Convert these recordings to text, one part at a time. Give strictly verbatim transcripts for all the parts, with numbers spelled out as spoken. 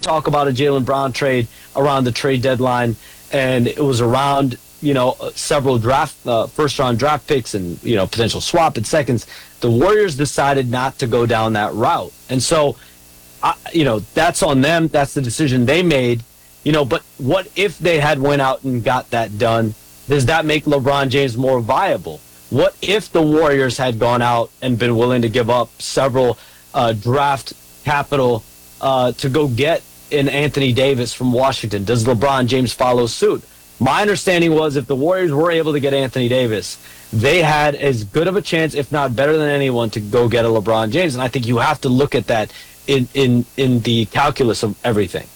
talk about a Jaylen Brown trade around the trade deadline, and it was around, you know, several draft, uh, first-round draft picks and, you know, potential swap at seconds. The Warriors decided not to go down that route. And so, I, you know, that's on them. That's the decision they made. You know, but what if they had went out and got that done? Does that make LeBron James more viable? What if the Warriors had gone out and been willing to give up several uh, draft capital uh, to go get an Anthony Davis from Washington? Does LeBron James follow suit? My understanding was if the Warriors were able to get Anthony Davis, they had as good of a chance, if not better than anyone, to go get a LeBron James. And I think you have to look at that in, in, in the calculus of everything.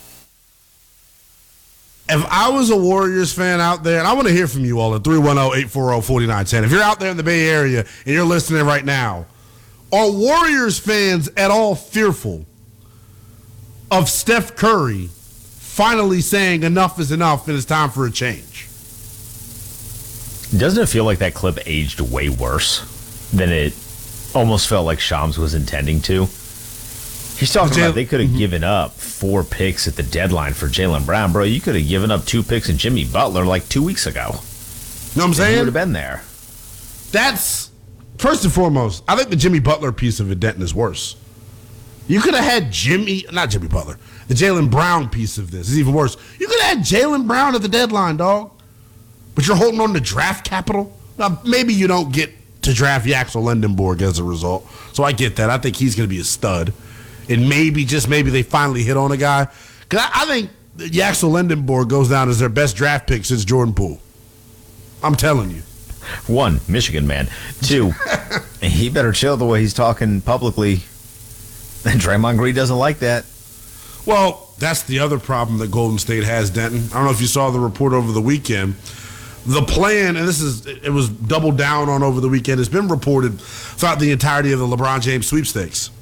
If I was a Warriors fan out there, and I want to hear from you all at three one zero, eight four zero, four nine one zero. If you're out there in the Bay Area and you're listening right now, are Warriors fans at all fearful of Steph Curry finally saying enough is enough and it's time for a change? Doesn't it feel like that clip aged way worse than it almost felt like Shams was intending to? He's talking about they could have mm-hmm. given up four picks at the deadline for Jaylen Brown. Bro, you could have given up two picks and Jimmy Butler like two weeks ago. You know what I'm saying? He would have been there. That's, first and foremost, I think the Jimmy Butler piece of it, Denton, is worse. You could have had Jimmy, not Jimmy Butler, the Jaylen Brown piece of this is even worse. You could have had Jaylen Brown at the deadline, dog. But you're holding on to draft capital? Now, maybe you don't get to draft Yaxel Lendenborg as a result. So I get that. I think he's going to be a stud. And maybe, just maybe, they finally hit on a guy. Because I, I think Yaxel Lendenborg goes down as their best draft pick since Jordan Poole. I'm telling you. One, Michigan man. Two, he better chill the way he's talking publicly. And Draymond Green doesn't like that. Well, that's the other problem that Golden State has, Denton. I don't know if you saw the report over the weekend. The plan, and this is, it was doubled down on over the weekend, has been reported throughout the entirety of the LeBron James sweepstakes.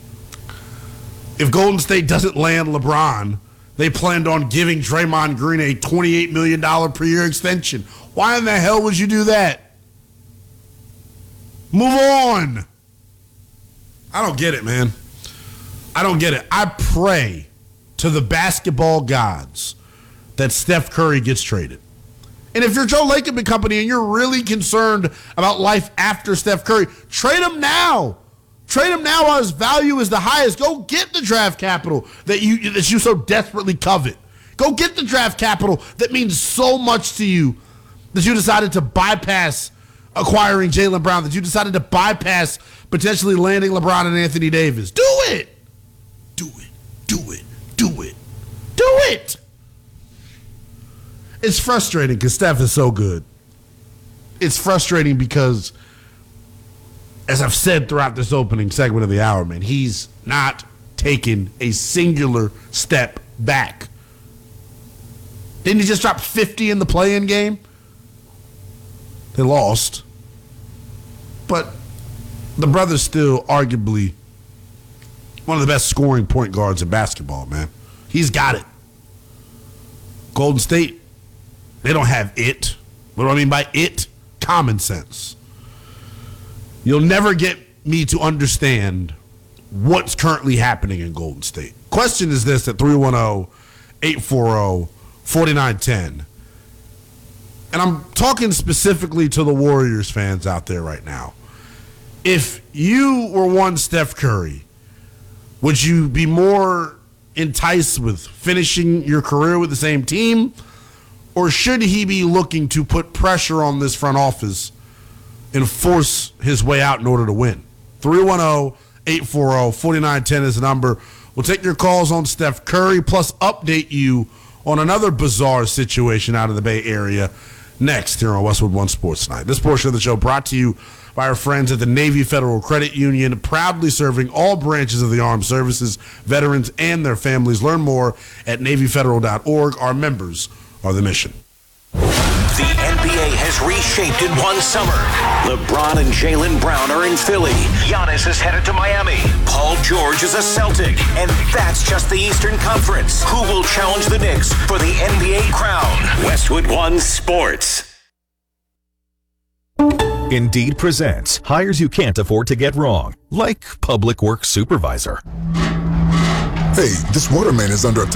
If Golden State doesn't land LeBron, they planned on giving Draymond Green a twenty-eight million dollars per year extension. Why in the hell would you do that? Move on. I don't get it, man. I don't get it. I pray to the basketball gods that Steph Curry gets traded. And if you're Joe Lacob and company and you're really concerned about life after Steph Curry, trade him now. Trade him now while his value is the highest. Go get the draft capital that you that you so desperately covet. Go get the draft capital that means so much to you that you decided to bypass acquiring Jaylen Brown, that you decided to bypass potentially landing LeBron and Anthony Davis. Do it. Do it. Do it. Do it. Do it. It's frustrating because Steph is so good. It's frustrating because, as I've said throughout this opening segment of the hour, man, he's not taken a singular step back. Didn't he just drop fifty in the play-in game? They lost. But the brother's still arguably one of the best scoring point guards in basketball, man. He's got it. Golden State, they don't have it. What do I mean by it? Common sense. You'll never get me to understand what's currently happening in Golden State. Question is this at three one zero, eight four zero, four nine one zero. And I'm talking specifically to the Warriors fans out there right now. If you were one Steph Curry, would you be more enticed with finishing your career with the same team? Or should he be looking to put pressure on this front office and force his way out in order to win? three one zero, eight four zero, four nine one zero is the number. We'll take your calls on Steph Curry, plus update you on another bizarre situation out of the Bay Area next here on Westwood One Sports Night. This portion of the show brought to you by our friends at the Navy Federal Credit Union, proudly serving all branches of the armed services, veterans, and their families. Learn more at navy federal dot org. Our members are the mission. The N B A has reshaped in one summer. LeBron and Jaylen Brown are in Philly. Giannis is headed to Miami. Paul George is a Celtic. And that's just the Eastern Conference. Who will challenge the Knicks for the N B A crown? Westwood One Sports. Indeed presents hires you can't afford to get wrong, like public works supervisor. Hey, this water main is under attack.